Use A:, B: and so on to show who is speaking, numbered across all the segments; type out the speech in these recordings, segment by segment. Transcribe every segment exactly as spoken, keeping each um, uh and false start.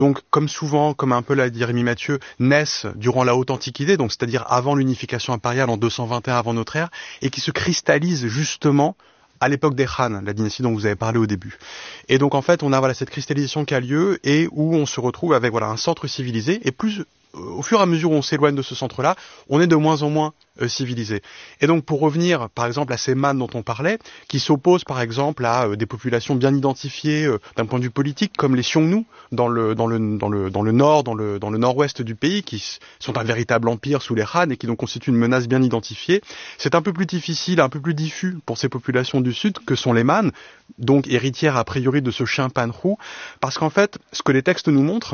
A: donc comme souvent, comme un peu l'a dit Rémi Mathieu, naissent durant la Haute Antiquité, donc c'est-à-dire avant l'unification impériale en deux cent vingt et un avant notre ère, et qui se cristallisent justement à l'époque des Khan, la dynastie dont vous avez parlé au début. Et donc en fait, on a voilà cette cristallisation qui a lieu et où on se retrouve avec voilà un centre civilisé. Et plus au fur et à mesure où on s'éloigne de ce centre-là, on est de moins en moins euh, civilisé. Et donc pour revenir, par exemple, à ces man dont on parlait, qui s'opposent par exemple à euh, des populations bien identifiées euh, d'un point de vue politique, comme les Xiongnu dans le dans le dans le dans le nord, dans le dans le nord-ouest du pays, qui sont un véritable empire sous les Han et qui donc constituent une menace bien identifiée. C'est un peu plus difficile, un peu plus diffus pour ces populations du sud que sont les man, donc héritières a priori de ce chien Panhu, parce qu'en fait, ce que les textes nous montrent,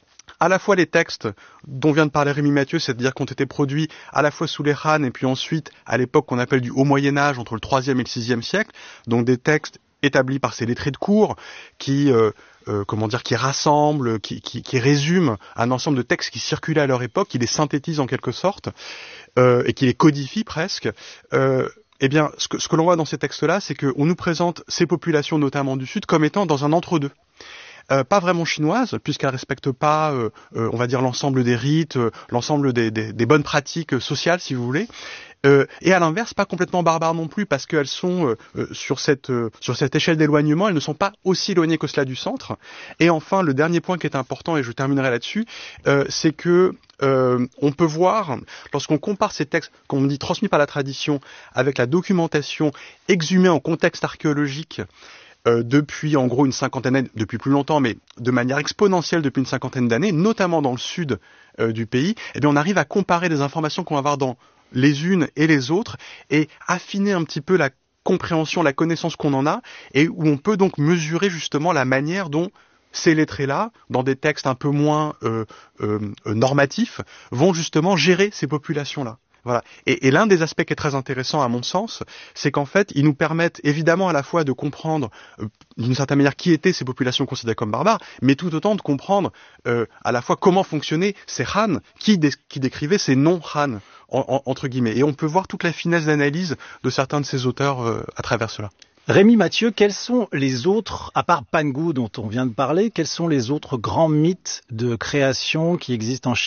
A: à la fois les textes dont vient de parler Rémi Mathieu, c'est-à-dire qui ont été produits à la fois sous les Han et puis ensuite à l'époque qu'on appelle du Haut Moyen-Âge, entre le troisième et le sixième siècle, donc des textes établis par ces lettrés de cour qui, euh, euh, comment dire, qui rassemblent, qui, qui, qui résument un ensemble de textes qui circulaient à leur époque, qui les synthétisent en quelque sorte euh, et qui les codifient presque. Euh, eh bien, ce que, ce que l'on voit dans ces textes-là, c'est qu'on nous présente ces populations, notamment du Sud, comme étant dans un entre-deux. Euh, pas vraiment chinoise, puisqu'elle respecte pas, euh, euh, on va dire, l'ensemble des rites, euh, l'ensemble des, des, des bonnes pratiques sociales, si vous voulez. Euh, et à l'inverse, pas complètement barbares non plus, parce qu'elles sont euh, euh, sur cette euh, sur cette échelle d'éloignement, elles ne sont pas aussi éloignées que cela du centre. Et enfin, le dernier point qui est important, et je terminerai là-dessus, euh, c'est que euh, on peut voir, lorsqu'on compare ces textes, qu'on dit transmis par la tradition, avec la documentation exhumée en contexte archéologique, Euh, depuis en gros une cinquantaine d'années, depuis plus longtemps, mais de manière exponentielle depuis une cinquantaine d'années, notamment dans le sud euh, du pays, eh bien on arrive à comparer des informations qu'on va avoir dans les unes et les autres et affiner un petit peu la compréhension, la connaissance qu'on en a, et où on peut donc mesurer justement la manière dont ces lettrés-là, dans des textes un peu moins euh, euh, normatifs, vont justement gérer ces populations-là. Voilà. Et, et l'un des aspects qui est très intéressant à mon sens, c'est qu'en fait, ils nous permettent évidemment à la fois de comprendre euh, d'une certaine manière qui étaient ces populations considérées comme barbares, mais tout autant de comprendre euh, à la fois comment fonctionnaient ces Han qui, dé- qui décrivaient ces non-Han, en, en, entre guillemets. Et on peut voir toute la finesse d'analyse de certains de ces auteurs euh, à travers cela.
B: Rémi Mathieu, quels sont les autres, à part Pangu dont on vient de parler, quels sont les autres grands mythes de création qui existent en Chine ?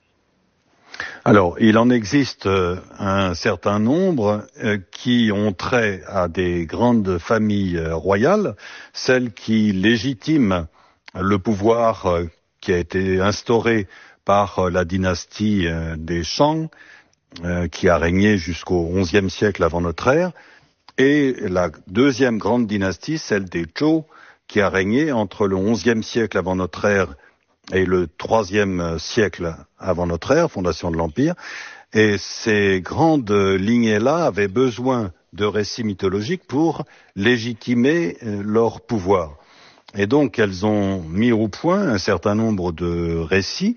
C: Alors, il en existe euh, un certain nombre euh, qui ont trait à des grandes familles euh, royales, celles qui légitiment le pouvoir euh, qui a été instauré par euh, la dynastie euh, des Shang, euh, qui a régné jusqu'au onzième siècle avant notre ère, et la deuxième grande dynastie, celle des Zhou, qui a régné entre le onzième siècle avant notre ère et le troisième siècle avant notre ère, fondation de l'Empire. Et ces grandes lignées-là avaient besoin de récits mythologiques pour légitimer leur pouvoir. Et donc, elles ont mis au point un certain nombre de récits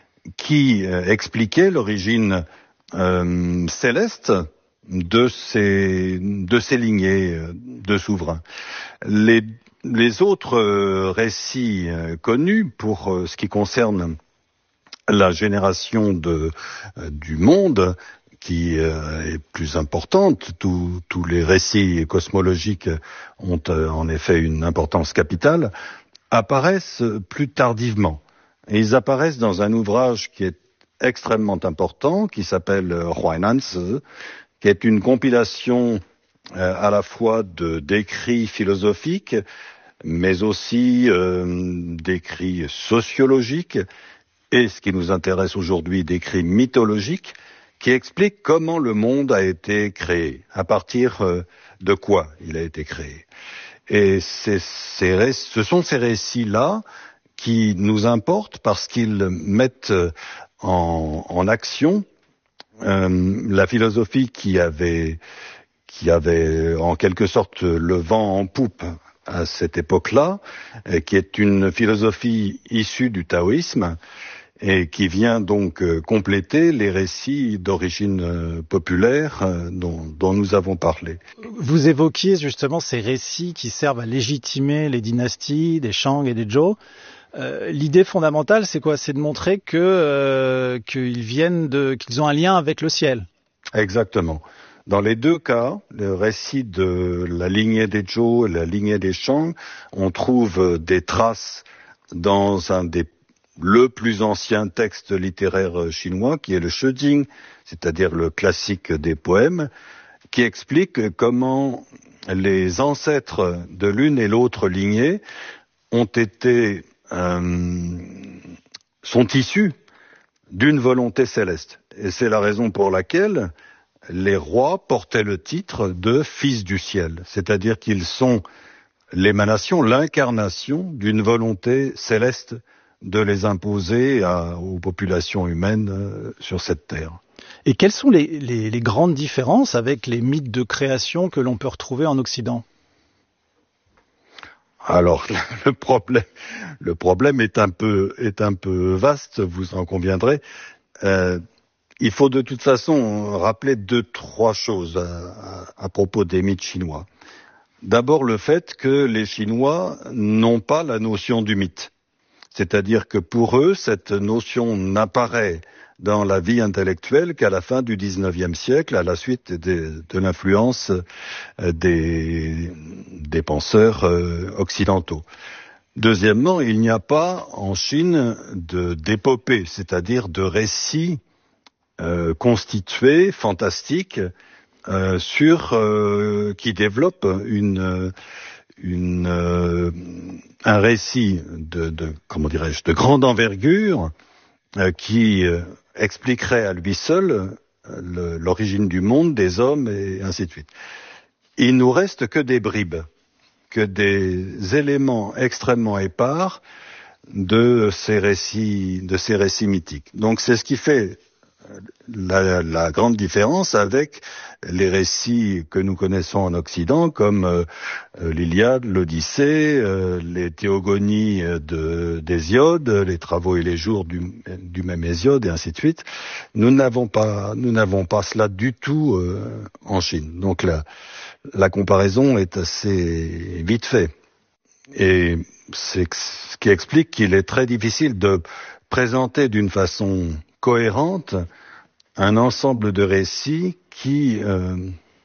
C: qui euh, expliquaient l'origine euh, céleste de ces, de ces lignées de souverains. Les Les autres euh, récits euh, connus pour euh, ce qui concerne la génération de, euh, du monde, qui euh, est plus importante, tous, tous les récits cosmologiques ont euh, en effet une importance capitale, apparaissent plus tardivement. Et ils apparaissent dans un ouvrage qui est extrêmement important, qui s'appelle Huainanzi, qui est une compilation euh, à la fois de d'écrits philosophiques, mais aussi euh, d'écrits sociologiques, et ce qui nous intéresse aujourd'hui, d'écrits mythologiques, qui expliquent comment le monde a été créé, à partir euh, de quoi il a été créé. Et c'est, c'est, ce sont ces récits-là qui nous importent parce qu'ils mettent en, en action euh, la philosophie qui avait, qui avait en quelque sorte le vent en poupe à cette époque-là, qui est une philosophie issue du taoïsme et qui vient donc euh, compléter les récits d'origine euh, populaire euh, dont, dont nous avons parlé.
B: Vous évoquiez justement ces récits qui servent à légitimer les dynasties des Shang et des Zhou. Euh, l'idée fondamentale, c'est quoi ? C'est de montrer que euh, qu'ils viennent de, qu'ils ont un lien avec le ciel.
C: Exactement. Dans les deux cas, le récit de la lignée des Zhou et la lignée des Shang, on trouve des traces dans un des le plus ancien texte littéraire chinois, qui est le Shijing, c'est-à-dire le classique des poèmes, qui explique comment les ancêtres de l'une et l'autre lignée ont été euh, sont issus d'une volonté céleste. Et c'est la raison pour laquelle les rois portaient le titre de fils du ciel, c'est-à-dire qu'ils sont l'émanation, l'incarnation d'une volonté céleste de les imposer à, aux populations humaines euh, sur cette terre.
B: Et quelles sont les, les, les grandes différences avec les mythes de création que l'on peut retrouver en Occident ?
C: Alors, le problème, le problème est un peu, est un peu vaste, vous en conviendrez. Euh, il faut de toute façon rappeler deux, trois choses à, à, à propos des mythes chinois. D'abord, le fait que les Chinois n'ont pas la notion du mythe. C'est-à-dire que pour eux, cette notion n'apparaît dans la vie intellectuelle qu'à la fin du dix-neuvième siècle, à la suite de, de l'influence des, des penseurs occidentaux. Deuxièmement, il n'y a pas en Chine de, d'épopée, c'est-à-dire de récits euh, constitués, fantastiques, euh, sur, euh, qui développent une... Une, euh, un récit de, de comment dirais-je de grande envergure euh, qui euh, expliquerait à lui seul euh, le, l'origine du monde, des hommes et ainsi de suite. Il nous reste que des bribes, que des éléments extrêmement épars de ces récits, de ces récits mythiques. Donc c'est ce qui fait La, la grande différence avec les récits que nous connaissons en Occident, comme euh, l'Iliade, l'Odyssée, euh, les théogonies de, d'Hésiode, les travaux et les jours du, du même Hésiode, et ainsi de suite. Nous n'avons pas, nous n'avons pas cela du tout euh, en Chine. Donc la, la comparaison est assez vite faite. Et c'est ce qui explique qu'il est très difficile de présenter d'une façon cohérente un ensemble de récits qui euh,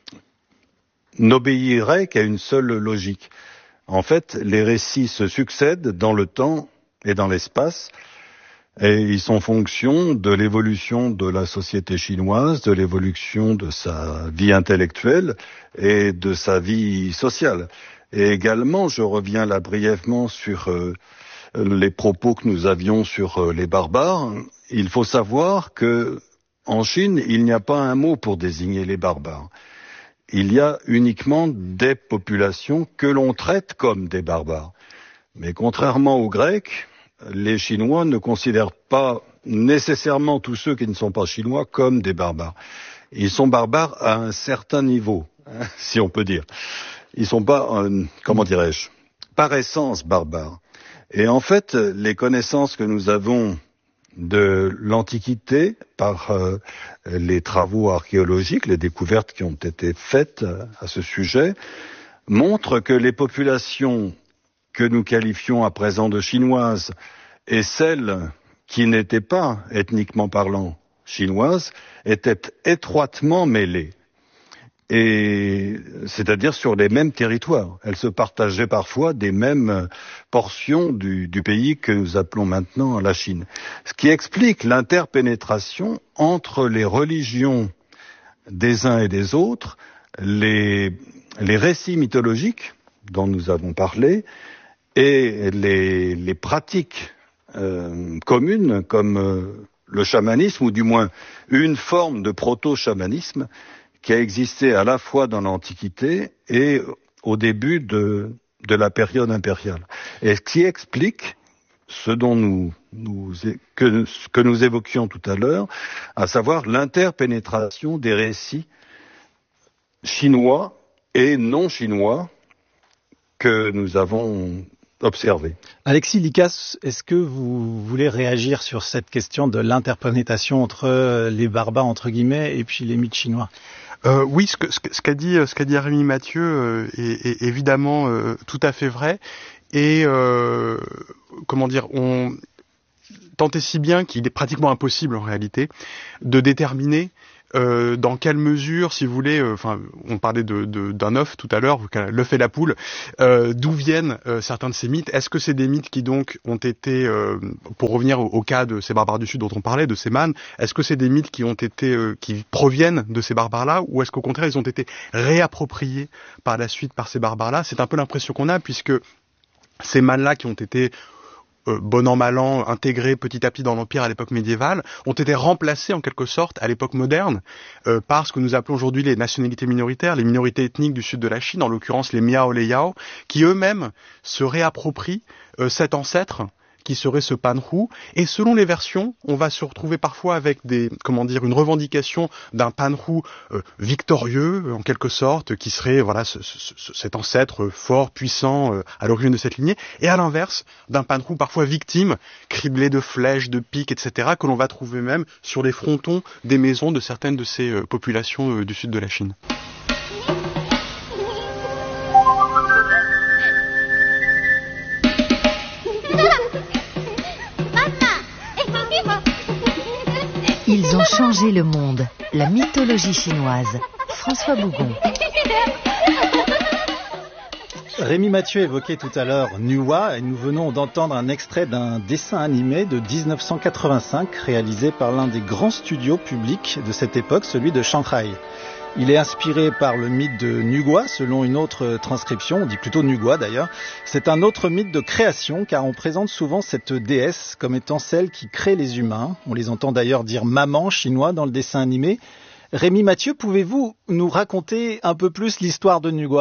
C: n'obéirait qu'à une seule logique. En fait, les récits se succèdent dans le temps et dans l'espace, et ils sont fonction de l'évolution de la société chinoise, de l'évolution de sa vie intellectuelle et de sa vie sociale. Et également, je reviens là brièvement sur euh, les propos que nous avions sur euh, les barbares. Il faut savoir que en Chine, il n'y a pas un mot pour désigner les barbares. Il y a uniquement des populations que l'on traite comme des barbares. Mais contrairement aux Grecs, les Chinois ne considèrent pas nécessairement tous ceux qui ne sont pas chinois comme des barbares. Ils sont barbares à un certain niveau, hein, si on peut dire. Ils sont pas, euh, comment dirais-je, par essence barbares. Et en fait, les connaissances que nous avons de l'Antiquité par euh, les travaux archéologiques, les découvertes qui ont été faites à ce sujet, montrent que les populations que nous qualifions à présent de chinoises et celles qui n'étaient pas ethniquement parlant chinoises étaient étroitement mêlées. Et c'est-à-dire sur les mêmes territoires. Elles se partageaient parfois des mêmes portions du, du pays que nous appelons maintenant la Chine. Ce qui explique l'interpénétration entre les religions des uns et des autres, les, les récits mythologiques dont nous avons parlé et les, les pratiques euh, communes comme euh, le chamanisme, ou du moins une forme de proto-chamanisme qui a existé à la fois dans l'Antiquité et au début de, de la période impériale. Et ce qui explique ce dont nous, nous que, que nous évoquions tout à l'heure, à savoir l'interpénétration des récits chinois et non chinois que nous avons observés.
B: Alexis Likas, est-ce que vous voulez réagir sur cette question de l'interpénétration entre les barbares, entre guillemets, et puis les mythes chinois ?
A: Euh, oui, ce, que, ce, ce qu'a dit, ce qu'a dit Rémi Mathieu euh, est, est évidemment euh, tout à fait vrai. Et euh, comment dire, on tant et si bien qu'il est pratiquement impossible en réalité de déterminer euh, dans quelle mesure, si vous voulez, enfin, euh, on parlait de, de, d'un œuf tout à l'heure, l'œuf et la poule, euh, d'où viennent euh, certains de ces mythes? Est-ce que c'est des mythes qui donc ont été, euh, pour revenir au, au cas de ces barbares du Sud dont on parlait, de ces mânes, est-ce que c'est des mythes qui ont été, euh, qui proviennent de ces barbares-là, ou est-ce qu'au contraire ils ont été réappropriés par la suite par ces barbares-là? C'est un peu l'impression qu'on a, puisque ces mânes-là qui ont été Euh, bon an mal an, intégrés petit à petit dans l'Empire à l'époque médiévale, ont été remplacés en quelque sorte à l'époque moderne euh, par ce que nous appelons aujourd'hui les nationalités minoritaires, les minorités ethniques du sud de la Chine, en l'occurrence les Miao, les Yao, qui eux-mêmes se réapproprient euh, cet ancêtre qui serait ce Panhu, et selon les versions, on va se retrouver parfois avec des, comment dire, une revendication d'un Panhu euh, victorieux, en quelque sorte, qui serait, voilà, ce, ce, ce, cet ancêtre fort, puissant, euh, à l'origine de cette lignée, et à l'inverse, d'un Panhu parfois victime, criblé de flèches, de piques, et cetera, que l'on va trouver même sur les frontons des maisons de certaines de ces euh, populations euh, du sud de la Chine.
D: Ils ont changé le monde. La mythologie chinoise. François Bougon.
B: Rémi Mathieu évoquait tout à l'heure Nuwa et nous venons d'entendre un extrait d'un dessin animé de dix-neuf cent quatre-vingt-cinq réalisé par l'un des grands studios publics de cette époque, celui de Shanghai. Il est inspiré par le mythe de Nugua, selon une autre transcription, on dit plutôt Nugua d'ailleurs. C'est un autre mythe de création, car on présente souvent cette déesse comme étant celle qui crée les humains. On les entend d'ailleurs dire maman chinois dans le dessin animé. Rémi Mathieu, pouvez-vous nous raconter un peu plus l'histoire de Nugua ?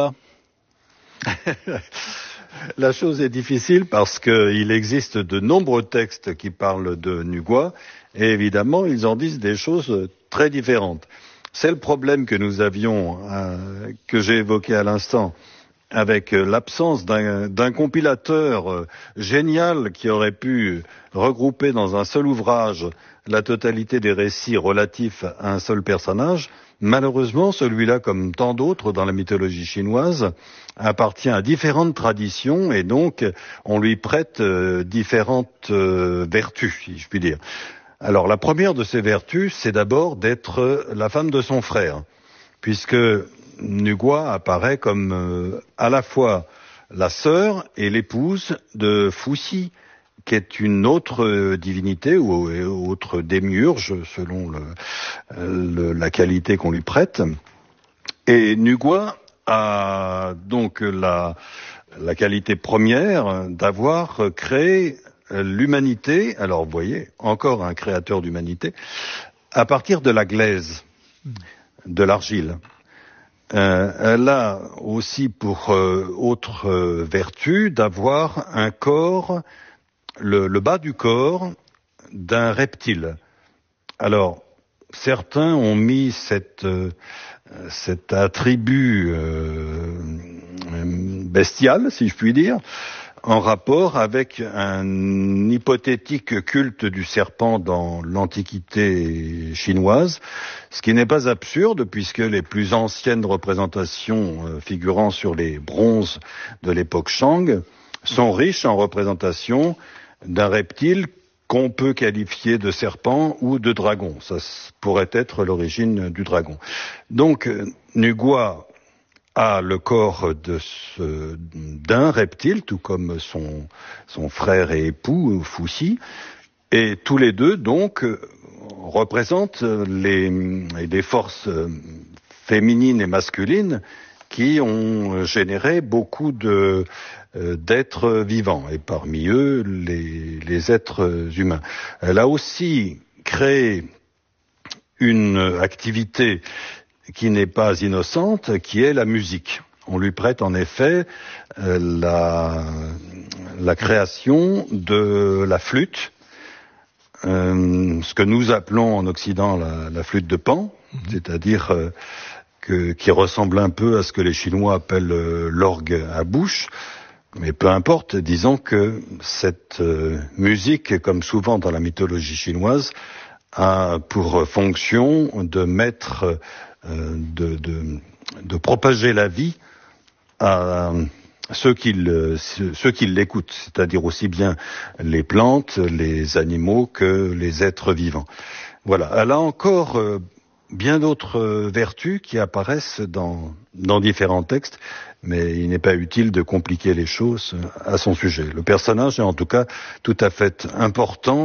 C: La chose est difficile parce qu'il existe de nombreux textes qui parlent de Nugua, et évidemment, ils en disent des choses très différentes. C'est le problème que nous avions, euh, que j'ai évoqué à l'instant, avec euh, l'absence d'un, d'un compilateur euh, génial qui aurait pu regrouper dans un seul ouvrage la totalité des récits relatifs à un seul personnage. Malheureusement, celui-là, comme tant d'autres dans la mythologie chinoise, appartient à différentes traditions et donc on lui prête euh, différentes euh, vertus, si je puis dire. Alors, la première de ces vertus, c'est d'abord d'être la femme de son frère, puisque Nugua apparaît comme euh, à la fois la sœur et l'épouse de Fuxi, qui est une autre euh, divinité ou euh, autre démiurge, selon le, le, la qualité qu'on lui prête. Et Nugua a donc la, la qualité première d'avoir créé l'humanité, alors vous voyez, encore un créateur d'humanité, à partir de la glaise, de l'argile. Euh, elle a aussi pour euh, autre euh, vertu d'avoir un corps, le, le bas du corps d'un reptile. Alors, certains ont mis cette, euh, cet attribut euh, bestial, si je puis dire, en rapport avec un hypothétique culte du serpent dans l'Antiquité chinoise, ce qui n'est pas absurde puisque les plus anciennes représentations euh, figurant sur les bronzes de l'époque Shang sont riches en représentations d'un reptile qu'on peut qualifier de serpent ou de dragon. Ça pourrait être l'origine du dragon. Donc, Nugua a le corps de ce, d'un reptile, tout comme son, son frère et époux, Fuxi, et tous les deux, donc, représentent les, les forces féminines et masculines qui ont généré beaucoup de, d'êtres vivants, et parmi eux, les, les êtres humains. Elle a aussi créé une activité qui n'est pas innocente, qui est la musique. On lui prête en effet euh, la, la création de la flûte, euh, ce que nous appelons en Occident la, la flûte de Pan, mmh. c'est-à-dire euh, que, qui ressemble un peu à ce que les Chinois appellent euh, l'orgue à bouche. Mais peu importe, disons que cette euh, musique, comme souvent dans la mythologie chinoise, a pour fonction de mettre De, de, de propager la vie à ceux qui, le, ceux qui l'écoutent, c'est-à-dire aussi bien les plantes, les animaux que les êtres vivants. Voilà, elle a encore euh, bien d'autres euh, vertus qui apparaissent dans, dans différents textes, mais il n'est pas utile de compliquer les choses à son sujet. Le personnage est en tout cas tout à fait important.